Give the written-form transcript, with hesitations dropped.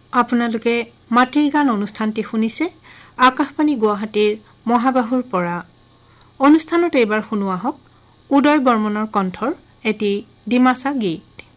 আপোনালোকে মাটিৰ গান অনুষ্ঠানটি শুনিছে আকাশবাণী গুৱাহাটীৰ মহাবাহুৰ পৰা। অনুষ্ঠানত এইবাৰ শুনোৱা হওক উদয় বৰ্মনৰ কণ্ঠৰ এটি ডিমাচা গীত।